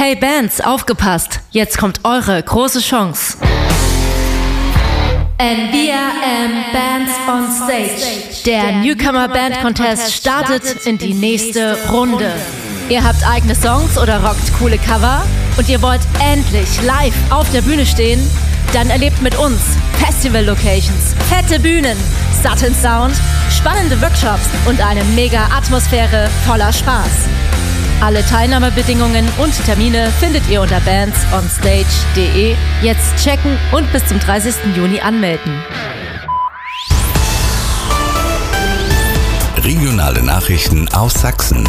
Hey Bands, aufgepasst! Jetzt kommt eure große Chance. NVRM Bands on Stage. Der Newcomer Band Contest startet in die nächste Runde. Ihr habt eigene Songs oder rockt coole Cover und ihr wollt endlich live auf der Bühne stehen? Dann erlebt mit uns Festival-Locations, fette Bühnen, satten Sound, spannende Workshops und eine mega Atmosphäre voller Spaß. Alle Teilnahmebedingungen und Termine findet ihr unter bandsonstage.de. Jetzt checken und bis zum 30. Juni anmelden. Regionale Nachrichten aus Sachsen.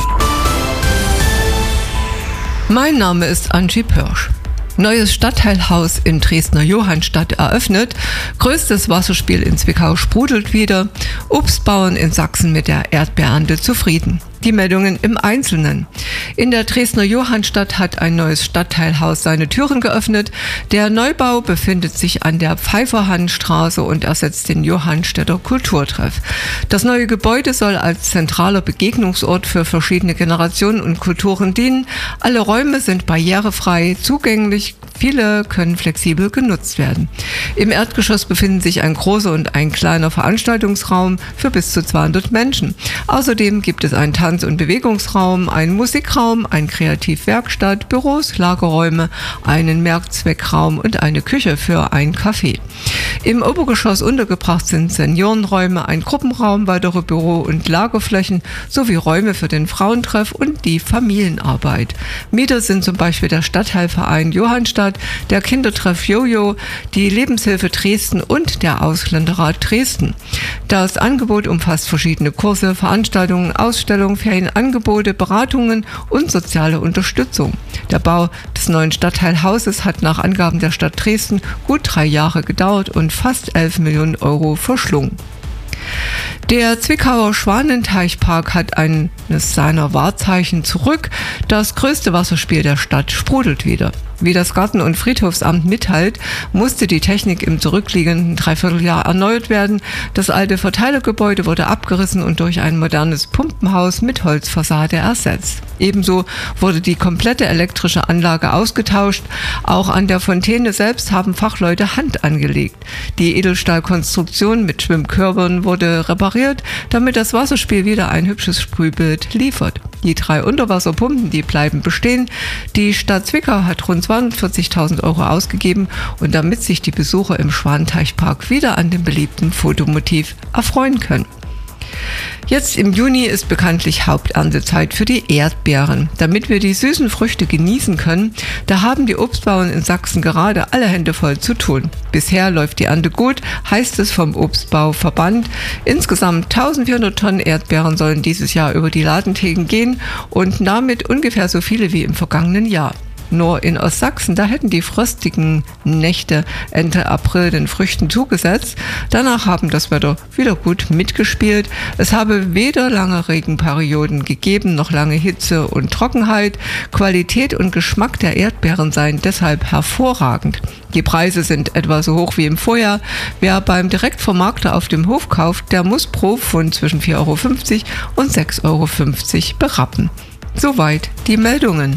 Mein Name ist Angie Pörsch. Neues Stadtteilhaus in Dresdner Johannstadt eröffnet. Größtes Wasserspiel in Zwickau sprudelt wieder. Obstbauern in Sachsen mit der Erdbeerernte zufrieden. Die Meldungen im Einzelnen. In der Dresdner Johannstadt hat ein neues Stadtteilhaus seine Türen geöffnet. Der Neubau befindet sich an der Pfeifferhandstraße und ersetzt den Johannstädter Kulturtreff. Das neue Gebäude soll als zentraler Begegnungsort für verschiedene Generationen und Kulturen dienen. Alle Räume sind barrierefrei zugänglich. Viele können flexibel genutzt werden. Im Erdgeschoss befinden sich ein großer und ein kleiner Veranstaltungsraum für bis zu 200 Menschen. Außerdem gibt es einen Tanz- und Bewegungsraum, einen Musikraum, eine Kreativwerkstatt, Büros, Lagerräume, einen Mehrzweckraum und eine Küche für ein Café. Im Obergeschoss untergebracht sind Seniorenräume, ein Gruppenraum, weitere Büro- und Lagerflächen sowie Räume für den Frauentreff und die Familienarbeit. Mieter sind zum Beispiel der Stadtteilverein Johannstadt, der Kindertreff Jojo, die Lebenshilfe Dresden und der Ausländerrat Dresden. Das Angebot umfasst verschiedene Kurse, Veranstaltungen, Ausstellungen, Ferienangebote, Beratungen und soziale Unterstützung. Der Bau des neuen Stadtteilhauses hat nach Angaben der Stadt Dresden gut 3 Jahre gedauert und fast 11 Millionen Euro verschlungen. Der Zwickauer Schwanenteichpark hat eines seiner Wahrzeichen zurück. Das größte Wasserspiel der Stadt sprudelt wieder. Wie das Garten- und Friedhofsamt mitteilt, musste die Technik im zurückliegenden Dreivierteljahr erneuert werden. Das alte Verteilergebäude wurde abgerissen und durch ein modernes Pumpenhaus mit Holzfassade ersetzt. Ebenso wurde die komplette elektrische Anlage ausgetauscht. Auch an der Fontäne selbst haben Fachleute Hand angelegt. Die Edelstahlkonstruktion mit Schwimmkörpern wurde repariert, damit das Wasserspiel wieder ein hübsches Sprühbild liefert. Die 3 Unterwasserpumpen, die bleiben bestehen. Die Stadt Zwickau hat rund 42.000 Euro ausgegeben und damit sich die Besucher im Schwanenteichpark wieder an dem beliebten Fotomotiv erfreuen können. Jetzt im Juni ist bekanntlich Haupterntezeit für die Erdbeeren. Damit wir die süßen Früchte genießen können, da haben die Obstbauern in Sachsen gerade alle Hände voll zu tun. Bisher läuft die Ernte gut, heißt es vom Obstbauverband. Insgesamt 1400 Tonnen Erdbeeren sollen dieses Jahr über die Ladentheken gehen und damit ungefähr so viele wie im vergangenen Jahr. Nur in Ostsachsen, da hätten die frostigen Nächte Ende April den Früchten zugesetzt. Danach haben das Wetter wieder gut mitgespielt. Es habe weder lange Regenperioden gegeben, noch lange Hitze und Trockenheit. Qualität und Geschmack der Erdbeeren seien deshalb hervorragend. Die Preise sind etwa so hoch wie im Vorjahr. Wer beim Direktvermarkter auf dem Hof kauft, der muss pro Pfund zwischen 4,50 Euro und 6,50 Euro berappen. Soweit die Meldungen.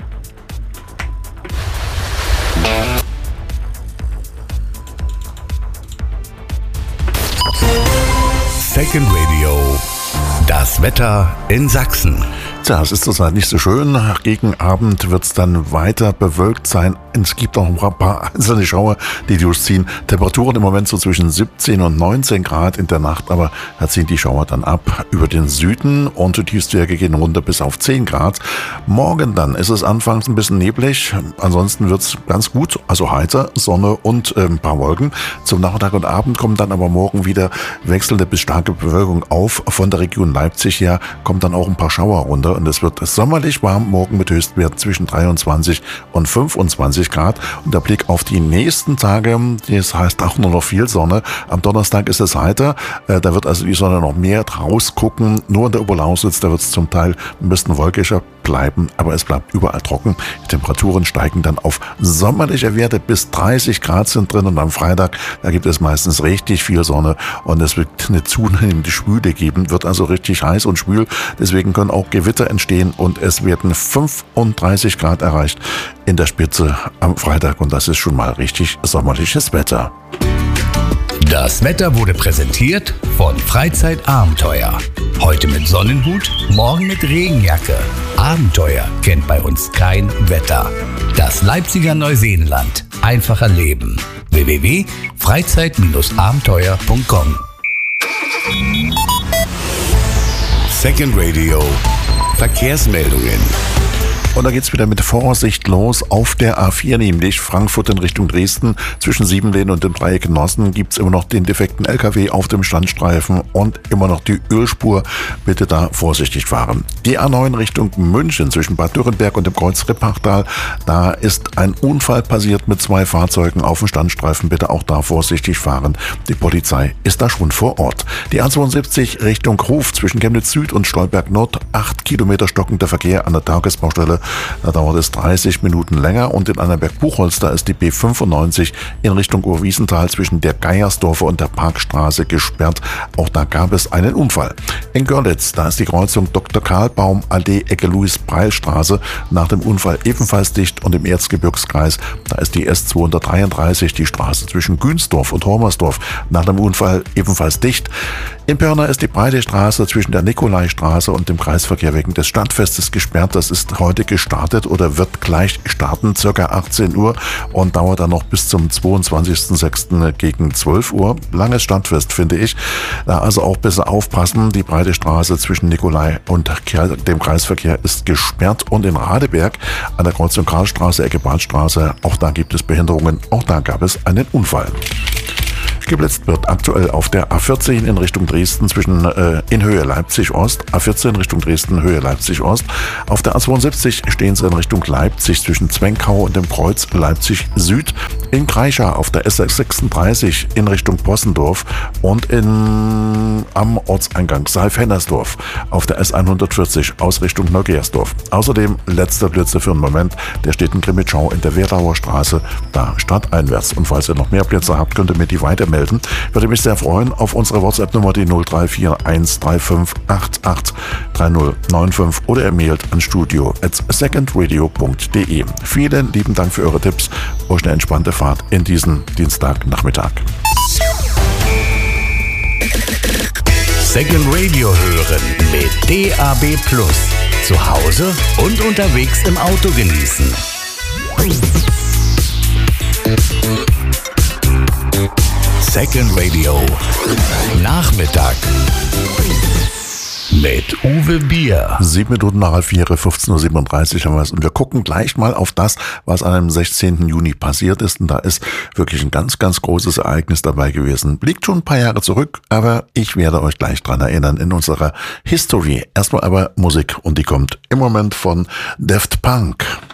Second Radio. Das Wetter in Sachsen. Tja, es ist zurzeit nicht so schön. Gegen Abend wird es dann weiter bewölkt sein. Es gibt auch ein paar einzelne Schauer, die durchziehen. Temperaturen im Moment so zwischen 17 und 19 Grad in der Nacht, aber da ziehen die Schauer dann ab über den Süden und die Tiefstwerte gehen runter bis auf 10 Grad. Morgen dann ist es anfangs ein bisschen neblig, ansonsten wird es ganz gut, also heiter, Sonne und ein paar Wolken. Zum Nachmittag und Abend kommen dann aber morgen wieder wechselnde bis starke Bewölkung auf. Von der Region Leipzig her kommt dann auch ein paar Schauer runter und es wird sommerlich warm, morgen mit Höchstwerten zwischen 23 und 25 Grad. Und der Blick auf die nächsten Tage, das heißt auch nur noch viel Sonne. Am Donnerstag ist es heiter, da wird also die Sonne noch mehr rausgucken. Nur in der Oberlausitz, da wird es zum Teil ein bisschen wolkiger. bleiben, aber es bleibt überall trocken. Die Temperaturen steigen dann auf sommerliche Werte, bis 30 Grad sind drin und am Freitag, da gibt es meistens richtig viel Sonne und es wird eine zunehmende Schwüle geben, wird also richtig heiß und schwül. Deswegen können auch Gewitter entstehen und es werden 35 Grad erreicht in der Spitze am Freitag und das ist schon mal richtig sommerliches Wetter. Das Wetter wurde präsentiert von Freizeitabenteuer. Heute mit Sonnenhut, morgen mit Regenjacke. Abenteuer kennt bei uns kein Wetter. Das Leipziger Neuseenland. Einfacher Leben. www.freizeit-abenteuer.com. Second Radio. Verkehrsmeldungen. Und da geht's wieder mit Vorsicht los auf der A4, nämlich Frankfurt in Richtung Dresden. Zwischen Siebenlehn und dem Dreieck Nossen gibt's immer noch den defekten LKW auf dem Standstreifen und immer noch die Ölspur. Bitte da vorsichtig fahren. Die A9 Richtung München zwischen Bad Dürrenberg und dem Kreuz Rippachtal. Da ist ein Unfall passiert mit 2 Fahrzeugen auf dem Standstreifen. Bitte auch da vorsichtig fahren. Die Polizei ist da schon vor Ort. Die A72 Richtung Ruf zwischen Chemnitz Süd und Stolberg Nord. 8 Kilometer stockender Verkehr an der Tagesbaustelle. Da dauert es 30 Minuten länger und in Annaberg-Buchholz, da ist die B95 in Richtung Urwiesenthal zwischen der Geiersdorfer und der Parkstraße gesperrt. Auch da gab es einen Unfall. In Görlitz, da ist die Kreuzung Dr. Karlbaum Allee Ecke Louis-Breil-Straße nach dem Unfall ebenfalls dicht und im Erzgebirgskreis, da ist die S233, die Straße zwischen Günsdorf und Hormersdorf nach dem Unfall ebenfalls dicht. In Pirna ist die breite Straße zwischen der Nikolaistraße und dem Kreisverkehr wegen des Stadtfestes gesperrt. Das ist heute gestartet oder wird gleich starten, circa 18 Uhr und dauert dann noch bis zum 22.06. gegen 12 Uhr. Langes Stadtfest, finde ich. Da also auch besser aufpassen. Die breite Straße zwischen Nikolai und dem Kreisverkehr ist gesperrt und in Radeberg an der Kreuzung Karlstraße, Ecke Badstraße, auch da gibt es Behinderungen. Auch da gab es einen Unfall. Geblitzt wird aktuell auf der A14 in Richtung Dresden in Höhe Leipzig-Ost, A14 Richtung Dresden, Höhe Leipzig-Ost. Auf der A72 stehen sie in Richtung Leipzig zwischen Zwenkau und dem Kreuz Leipzig-Süd. In Kreischa auf der S36 in Richtung Possendorf und am Ortseingang Saalf-Hennersdorf auf der S140 aus Richtung Neugersdorf. Außerdem letzter Blitzer für einen Moment, der steht in Grimmitschau in der Werdauer Straße, da stadteinwärts. Und falls ihr noch mehr Blitzer habt, könnt ihr mir die weitermelden. Würde mich sehr freuen auf unsere WhatsApp-Nummer, die 034135883095 oder ihr mailt an studio@secondradio.de. Vielen lieben Dank für eure Tipps. Euch eine entspannte Fahrt in diesen Dienstagnachmittag. Second Radio hören mit DAB+. Zu Hause und unterwegs im Auto genießen. Second Radio Nachmittag mit Uwe Bier. 7 Minuten nach 4, 15.37 Uhr haben wir es. Und wir gucken gleich mal auf das, was an dem 16. Juni passiert ist. Und da ist wirklich ein ganz, ganz großes Ereignis dabei gewesen. Liegt schon ein paar Jahre zurück, aber ich werde euch gleich dran erinnern in unserer History. Erstmal aber Musik und die kommt im Moment von Daft Punk.